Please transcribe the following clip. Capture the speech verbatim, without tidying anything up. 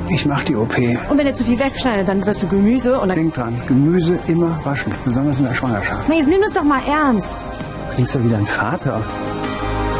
Ich mach die O P. Und wenn er zu viel wegschneidet, dann wirst du Gemüse und dann... Denk dran, Gemüse immer waschen, besonders in der Schwangerschaft. Jetzt nimm das doch mal ernst. Du klingst ja wie dein Vater.